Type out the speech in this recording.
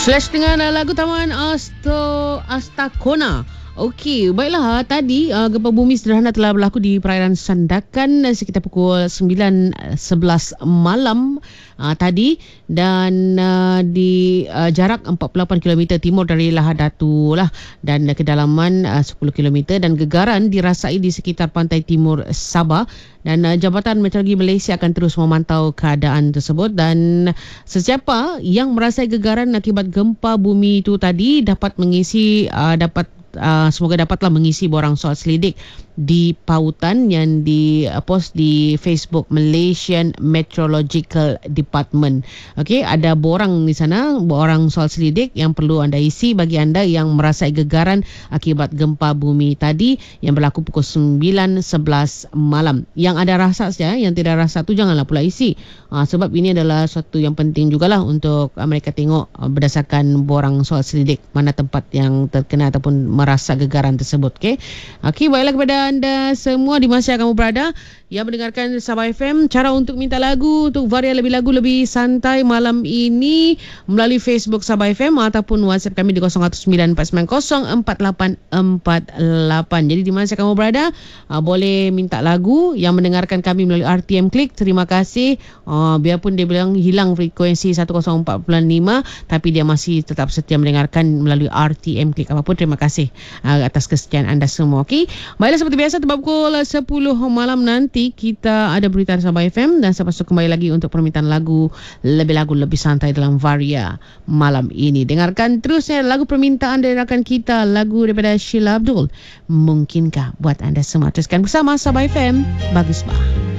Slash dengan lagu Taman Astakona. Okey, baiklah. Tadi gempa bumi sederhana telah berlaku di perairan Sandakan sekitar pukul 9.11 malam tadi dan di jarak 48 km timur dari Lahad Datu lah, dan kedalaman 10 km, dan gegaran dirasai di sekitar pantai timur Sabah, dan Jabatan Meteorologi Malaysia akan terus memantau keadaan tersebut, dan sesiapa yang merasai gegaran akibat gempa bumi itu tadi dapat mengisi semoga dapatlah mengisi borang soal selidik di pautan yang dipost di Facebook Malaysian Meteorological Department. Okey, ada borang di sana, borang soal selidik yang perlu anda isi bagi anda yang merasai gegaran akibat gempa bumi tadi yang berlaku pukul 9.11 malam. Yang ada rasa saja, yang tidak rasa tu janganlah pula isi. Sebab ini adalah suatu yang penting jugalah untuk mereka tengok berdasarkan borang soal selidik mana tempat yang terkena ataupun merasa gegaran tersebut. Okey, baiklah kepada anda semua di masa kamu berada yang mendengarkan Sabah FM, cara untuk minta lagu untuk varian lebih lagu lebih santai malam ini melalui Facebook Sabah FM ataupun WhatsApp kami di 0193904848. Jadi di masa kamu berada boleh minta lagu yang mendengarkan kami melalui RTM Klik. Terima kasih. Biarpun dia bilang hilang frekuensi 104.5 tapi dia masih tetap setia mendengarkan melalui RTM Klik. Apapun terima kasih atas kesetiaan anda semua. Okey, baiklah, seperti biasa tepat pukul 10 malam nanti kita ada berita Sabah FM, dan selepas itu kembali lagi untuk permintaan lagu lebih santai dalam Varia malam ini. Dengarkan terus lagu permintaan dari rakan kita, lagu daripada Sheila Abdul. Mungkinkah buat anda semua. Teruskan bersama Sabah FM. Bagus bah.